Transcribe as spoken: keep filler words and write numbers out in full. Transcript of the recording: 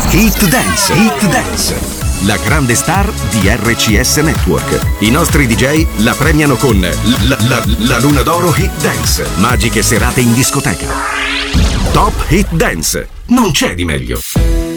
Hit Dance, Hit Dance, la grande star di R C S Network. I nostri D J la premiano con la, la, la Luna d'Oro Hit Dance, magiche serate in discoteca. Top Hit Dance, non c'è di meglio.